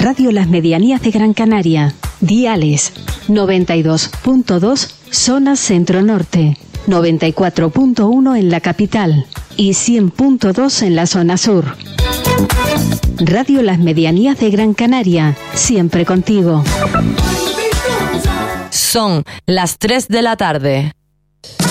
Radio Las Medianías de Gran Canaria. Diales 92.2 zona centro-norte, 94.1 en la capital y 100.2 en la zona sur. Radio Las Medianías de Gran Canaria, siempre contigo. Son las 3 de la tarde.